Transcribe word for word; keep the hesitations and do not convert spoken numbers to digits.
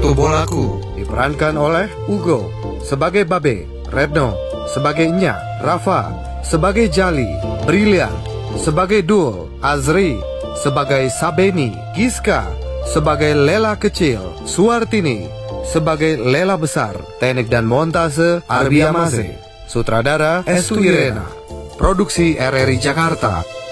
Satu Bolaku diperankan oleh Ugo sebagai Babe, Retno sebagai Nya, Rafa sebagai Jali, Brilian sebagai Dul, Azri sebagai Sabeni, Giska sebagai Lela Kecil, Suartini sebagai Lela Besar. Teknik dan montase Arbia Mase. Sutradara Estu Irena. Produksi R R I Jakarta.